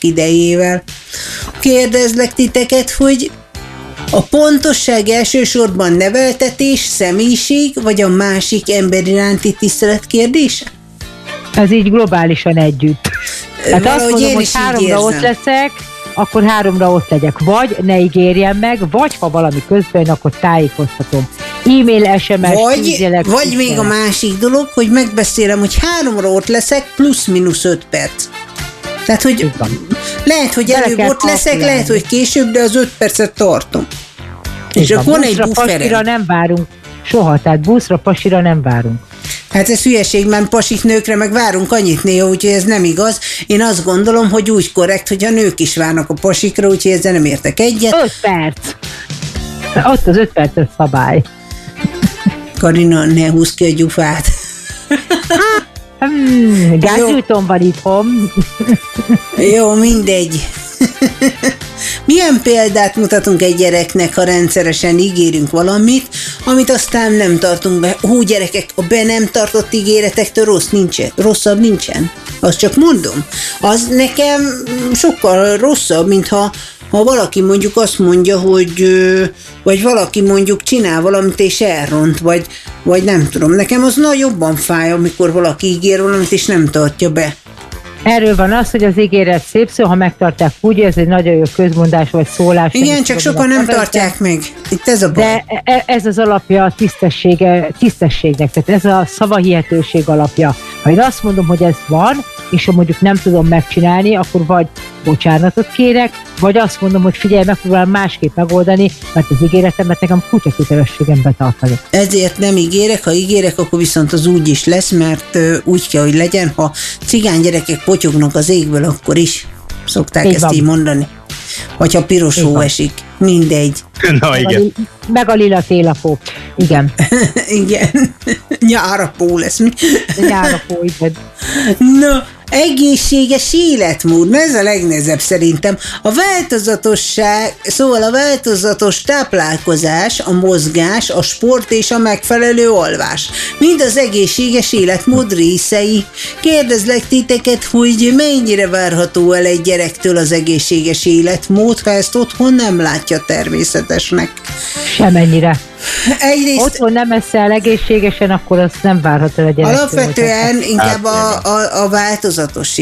idejével. Kérdezlek titeket, hogy a pontosság elsősorban neveltetés, személyiség, vagy a másik ember iránti tisztelet kérdése? Ez így globálisan együtt. Hát azt mondom, hogy 3-ra ott leszek, akkor 3-ra ott legyek. Vagy ne ígérjem meg, vagy ha valami közben, akkor tájékoztatom. E-mail, SMS, vagy még a másik dolog, hogy megbeszélem, hogy 3-ra ott leszek, plusz-minusz 5 perc. Tehát, hogy lehet, hogy előbb ott leszek, lehet, hogy később, de az 5 percet tartom. És akkor van egy bufferem. Pasira nem várunk soha, tehát buszra, pasira nem várunk. Hát ez hülyeség, mert pasik nőkre meg várunk annyit néha, úgyhogy ez nem igaz. Én azt gondolom, hogy úgy korrekt, hogy a nők is várnak a pasikra, úgyhogy ezzel nem értek egyet. 5 perc. Ott az 5 perces szabály. Karina, ne húzz ki a gyufát. Gázgyújtom van itthon. Jó, mindegy. Milyen példát mutatunk egy gyereknek, ha rendszeresen ígérünk valamit, amit aztán nem tartunk be? Hú, gyerekek, a be nem tartott ígéretektől rosszabb nincsen. Azt csak mondom. Az nekem sokkal rosszabb, mint ha valaki mondjuk azt mondja, hogy vagy valaki mondjuk csinál valamit és elront, vagy nem tudom. Nekem az jobban fáj, amikor valaki ígér valamit és nem tartja be. Erről van az, hogy az ígéret szép szó, ha megtartják úgy, ez egy nagyon jó közmondás vagy szólás. Igen, csak sokan nem tartják meg. Itt ez a baj. De ez az alapja a tisztességnek, tehát ez a szavahihetőség alapja. Ha én azt mondom, hogy ez van, és ha mondjuk nem tudom megcsinálni, akkor vagy bocsánatot kérek, vagy azt mondom, hogy figyelj, megpróbálom másképp megoldani, mert az ígéretemet nekem kutyakötelességem betartani. Ezért nem ígérek, ha ígérek, akkor viszont az úgy is lesz, mert úgy kell, hogy legyen, ha cigány gyerekek potyognak az égből, akkor is szokták ezt így mondani. Vagy ha piros hó esik, mindegy. Na, igen. Meg a lila télapó. Igen. Igen. Nyárapó lesz. Nyárapó, igen. No, egészséges életmód, ez a legnehezebb szerintem. A változatosság, szóval a változatos táplálkozás, a mozgás, a sport és a megfelelő alvás. Mind az egészséges életmód részei. Kérdezlek titeket, hogy mennyire várható el egy gyerektől az egészséges életmód, ha ezt otthon nem látja természetesnek. Semennyire. Egyrészt, otthon nem eszel egészségesen, akkor azt nem várható a gyerektől. Alapvetően inkább a változatos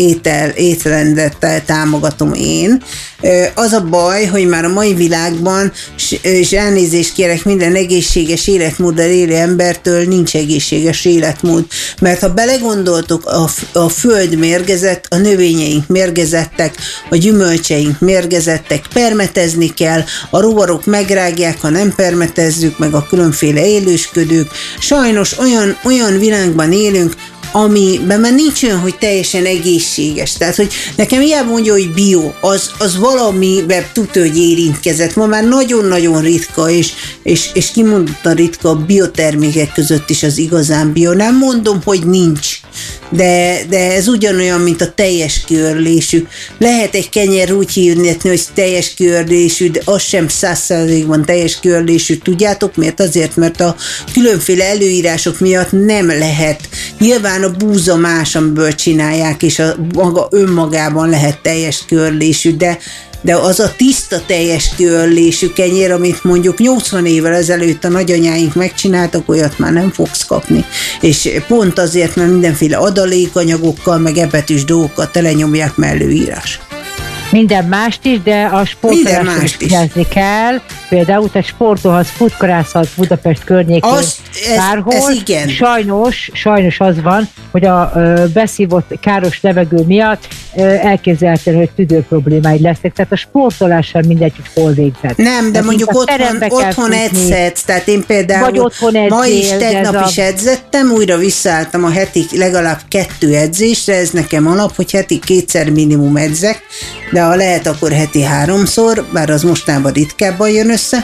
étrendet támogatom én. Az a baj, hogy már a mai világban, és elnézést kérek minden egészséges életmóddal élő embertől, nincs egészséges életmód. Mert ha belegondoltok, a föld mérgezett, a növényeink mérgezettek, a gyümölcseink mérgezettek, permetezni kell, a rovarok megrágják, ha nem permetezzük, meg a különféle élősködők. Sajnos olyan világban élünk, amiben már nincs olyan, hogy teljesen egészséges. Tehát, hogy nekem hiába mondja, hogy bio, az valamiben tudja, hogy érintkezett. Ma már nagyon-nagyon ritka, és kimondottan ritka a biotermékek között is az igazán bio. Nem mondom, hogy nincs, de ez ugyanolyan, mint a teljes kiörlésű. Lehet egy kenyer úgy hirdetni, hogy teljes kiörlésű, de az sem 100%-ban teljes kiörlésű. Tudjátok miért? Azért, mert a különféle előírások miatt nem lehet. Nyilván a búza más, amiből csinálják, és a maga önmagában lehet teljes kiörlésű, de az a tiszta teljes kiörlésű kenyér, amit mondjuk 80 évvel ezelőtt a nagyanyáink megcsináltak, olyat már nem fogsz kapni. És pont azért, mert mindenféle adalékanyagokkal, meg ebetűs dolgokkal telenyomják mellőírás. Minden mást is, de a sportolásra is figyelni kell. Például te sportolhatsz, futkorászhatsz Budapest környékén bárhol. Ez igen. Sajnos az van, hogy a beszívott káros levegő miatt elképzelhető, hogy tüdő problémái lesznek. Tehát a sportolással mindegy, hogy hol végzett. Nem, de mondjuk otthon edzhetsz. Tehát én például ma is, tegnap is edzettem, újra visszaálltam a heti legalább 2 edzésre, ez nekem alap, hogy heti 2-szer minimum edzek, de ha lehet, akkor heti 3-szor, bár az mostában ritkábban jön össze,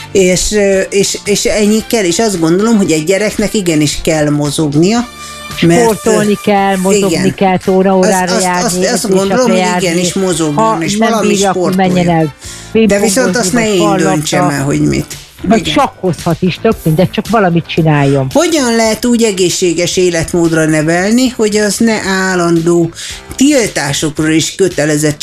és ennyi kell, és azt gondolom, hogy egy gyereknek igenis kell mozognia, sportolni kell, mozogni kell, óra-órára járni. Azt gondolom, hogy igenis mozogjon, és valami sportoljon. De viszont azt ne én döntsem el, hogy mit. Vagy sakkozhat is, tök mindegy, csak valamit csináljon. Hogyan lehet úgy egészséges életmódra nevelni, hogy az ne állandó tiltásokról is kötelezett